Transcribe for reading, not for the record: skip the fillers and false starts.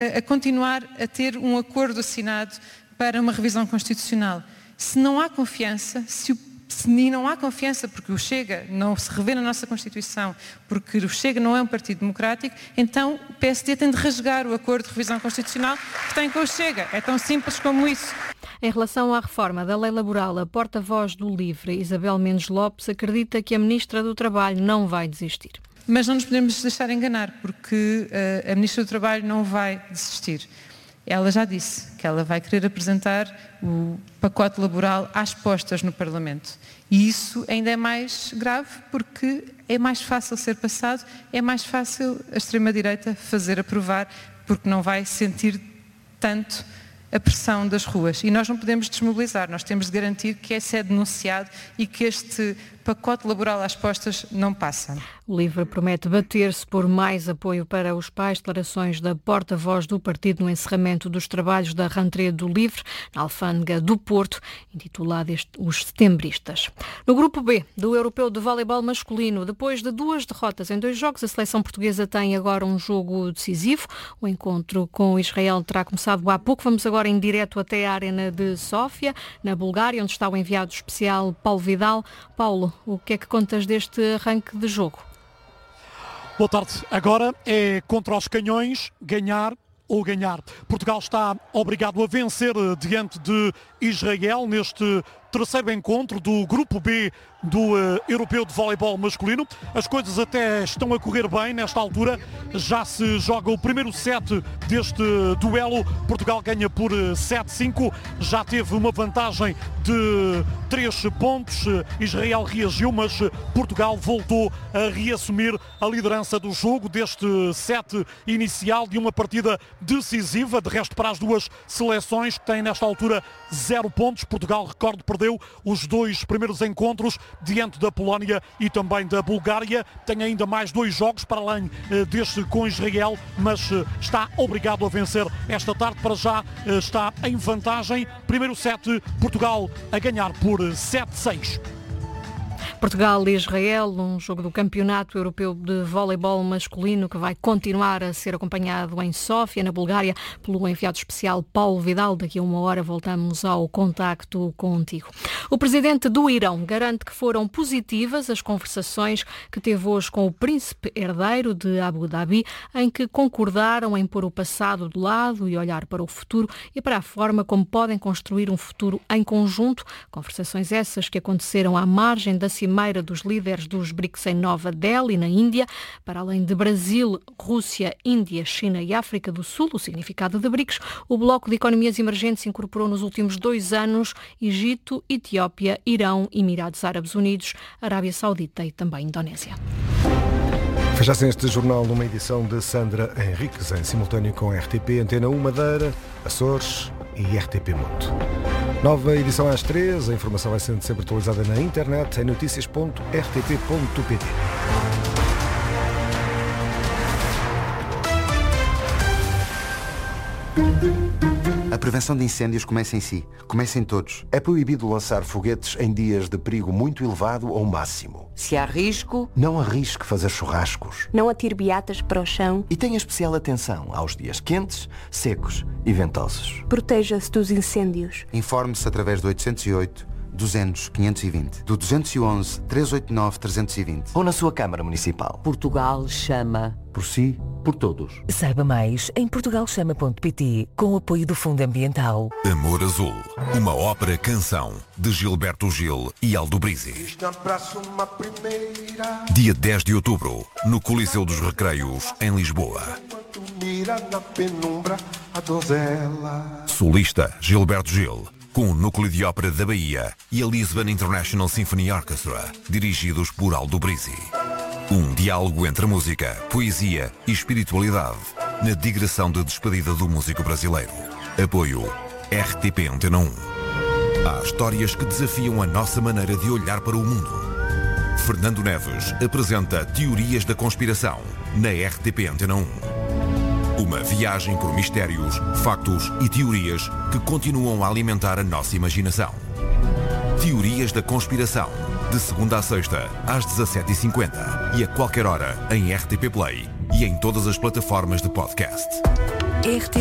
a continuar a ter um acordo assinado para uma revisão constitucional. Se não há confiança, se não há confiança porque o Chega não se revê na nossa Constituição, porque o Chega não é um partido democrático, então o PSD tem de rasgar o acordo de revisão constitucional que tem com o Chega. É tão simples como isso. Em relação à reforma da lei laboral, a porta-voz do LIVRE, Isabel Mendes Lopes, acredita que a Ministra do Trabalho não vai desistir. Mas não nos podemos deixar enganar, porque a Ministra do Trabalho não vai desistir. Ela já disse que ela vai querer apresentar o pacote laboral às postas no Parlamento. E isso ainda é mais grave porque é mais fácil ser passado, é mais fácil a extrema-direita fazer aprovar, porque não vai sentir tanto a pressão das ruas. E nós não podemos desmobilizar, nós temos de garantir que esse é denunciado e que este pacote laboral às postas não passa. O LIVRE promete bater-se por mais apoio para os pais. Declarações da porta-voz do partido no encerramento dos trabalhos da rentrée do LIVRE, na Alfândega do Porto, intitulada Os Setembristas. No grupo B do Europeu de Voleibol Masculino, depois de 2 derrotas em 2 jogos, a seleção portuguesa tem agora um jogo decisivo. O encontro com Israel terá começado há pouco. Vamos agora em direto até a Arena de Sófia, na Bulgária, onde está o enviado especial Paulo Vidal. Paulo, o que é que contas deste arranque de jogo? Boa tarde. Agora é contra os canhões, ganhar ou ganhar. Portugal está obrigado a vencer diante de Israel neste terceiro encontro do Grupo B do Europeu de Voleibol Masculino. As coisas até estão a correr bem nesta altura. Já se joga o primeiro set deste duelo. Portugal ganha por 7-5. Já teve uma vantagem de 3 pontos. Israel reagiu, mas Portugal voltou a reassumir a liderança do jogo deste set inicial de uma partida decisiva. De resto, para as duas seleções que têm nesta altura 0 pontos. Portugal, recordo, perdeu os 2 primeiros encontros diante da Polónia e também da Bulgária. Tem ainda mais 2 jogos para além deste com Israel, mas está obrigado a vencer esta tarde. Para já está em vantagem. Primeiro set, Portugal a ganhar por 7-6. Portugal e Israel, um jogo do Campeonato Europeu de Voleibol Masculino que vai continuar a ser acompanhado em Sófia, na Bulgária, pelo enviado especial Paulo Vidal. Daqui a 1 hora voltamos ao contacto contigo. O presidente do Irão garante que foram positivas as conversações que teve hoje com o príncipe herdeiro de Abu Dhabi, em que concordaram em pôr o passado de lado e olhar para o futuro e para a forma como podem construir um futuro em conjunto. Conversações essas que aconteceram à margem da cimeira dos líderes dos BRICS em Nova Delhi, na Índia. Para além de Brasil, Rússia, Índia, China e África do Sul, o significado de BRICS, o bloco de economias emergentes incorporou nos últimos 2 anos Egito, Etiópia, Irão, Emirados Árabes Unidos, Arábia Saudita e também Indonésia. Fechasse este jornal numa edição de Sandra Henriques, em simultâneo com RTP, Antena 1 Madeira, Açores e RTP Mundo. Nova edição às 3, a informação vai sendo sempre atualizada na internet em noticias.rtp.pt. A prevenção de incêndios começa em si, começa em todos. É proibido lançar foguetes em dias de perigo muito elevado ou máximo. Se há risco, não arrisque fazer churrascos. Não atire beatas para o chão. E tenha especial atenção aos dias quentes, secos e ventosos. Proteja-se dos incêndios. Informe-se através do 808 200 520, do 211 389 320 ou na sua Câmara Municipal. Portugal chama. Por si, por todos. Saiba mais em portugalchama.pt, com o apoio do Fundo Ambiental. Amor Azul, uma ópera-canção de Gilberto Gil e Aldo Brizzi. Dia 10 de outubro, no Coliseu dos Recreios, em Lisboa. Solista Gilberto Gil, com o Núcleo de Ópera da Bahia e a Lisbon International Symphony Orchestra, dirigidos por Aldo Brizzi. Um diálogo entre música, poesia e espiritualidade, na digressão de despedida do músico brasileiro. Apoio RTP Antena 1. Há histórias que desafiam a nossa maneira de olhar para o mundo. Fernando Neves apresenta Teorias da Conspiração, na RTP Antena 1. Uma viagem por mistérios, factos e teorias que continuam a alimentar a nossa imaginação. Teorias da Conspiração, de segunda a sexta, às 17h50 e a qualquer hora em RTP Play e em todas as plataformas de podcast. RTP